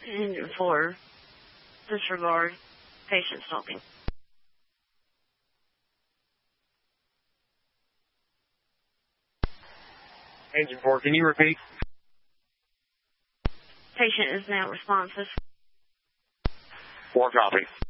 Engine 4, disregard, patient stopping. Engine 4, can you repeat? Patient is now responsive. 4 copy.